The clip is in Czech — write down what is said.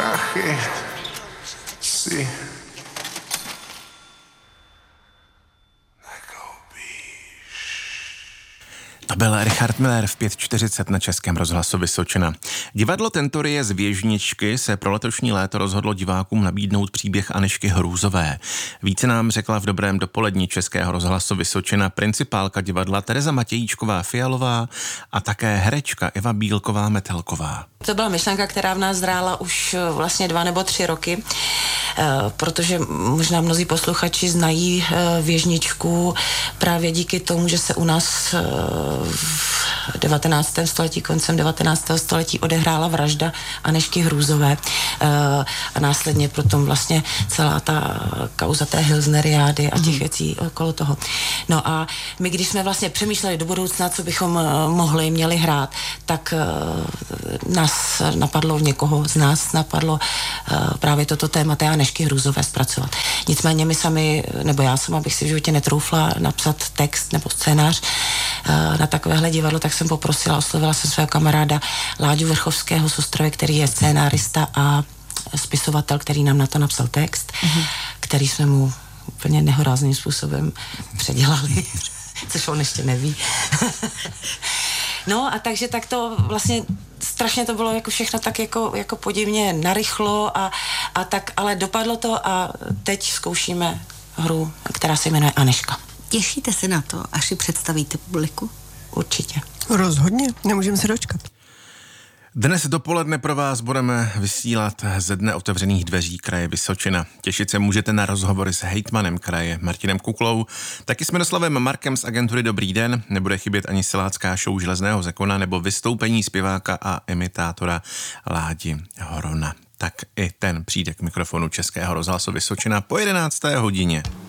prachy si To byl Richard Miller v 5:40 na Českém rozhlasu Vysočina. Divadlo Tentorie z Věžničky se pro letošní léto rozhodlo divákům nabídnout příběh Anežky Hrůzové. Více nám řekla v dobrém dopolední Českého rozhlasu Vysočina principálka divadla Tereza Matějíčková Fialová a také herečka Eva Bílková Metelková. To byla myšlenka, která v nás zrála už vlastně 2 nebo 3 roky, protože možná mnozí posluchači znají Věžničku právě díky tomu, že se u nás v 19. století, koncem 19. století odehrála vražda Anežky Hrůzové a následně potom vlastně celá ta kauza té Hilsneriády a těch věcí okolo toho. No a my, když jsme vlastně přemýšleli do budoucna, co bychom měli hrát, tak nás napadlo, někoho z nás napadlo právě toto téma té Anežky Hrůzové zpracovat. Nicméně my sami, nebo já sama bych si v životě netroufla napsat text nebo scénář na takovéhle divadlo, tak jsem oslovila jsem svého kamaráda Láďu Vrchovského z Ostravy, který je scénárista a spisovatel, který nám na to napsal text, který jsme mu úplně nehorázným způsobem předělali, což on ještě neví. No a takže tak to vlastně strašně to bylo jako všechno tak jako podivně narychlo a tak, ale dopadlo to a teď zkoušíme hru, která se jmenuje Anežka. Těšíte se na to, až ji představíte publiku? Určitě. Rozhodně, nemůžeme se dočkat. Dnes dopoledne pro vás budeme vysílat ze Dne otevřených dveří kraje Vysočina. Těšit se můžete na rozhovory s hejtmanem kraje Martinem Kuklou, taky s Miroslavem Markem z agentury Dobrý den, nebude chybět ani silácká show Železného Zekona nebo vystoupení zpěváka a imitátora Ládi Horona. Tak i ten přijde k mikrofonu Českého rozhlasu Vysočina po 11. hodině.